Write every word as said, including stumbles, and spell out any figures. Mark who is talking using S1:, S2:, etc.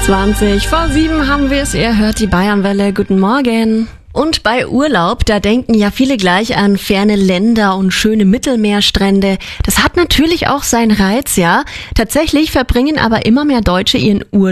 S1: zwanzig vor sieben haben wir es, ihr hört die Bayernwelle, guten Morgen. Und bei Urlaub, da denken ja viele gleich an ferne Länder und schöne Mittelmeerstrände. Das hat natürlich auch seinen Reiz, ja. Tatsächlich verbringen aber immer mehr Deutsche ihren Urlaub